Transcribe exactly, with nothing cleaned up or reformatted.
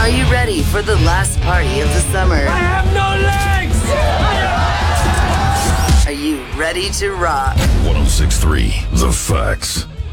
Are you ready for the last party of the summer? I have no legs! Are you ready to rock? one oh six point three The Facts.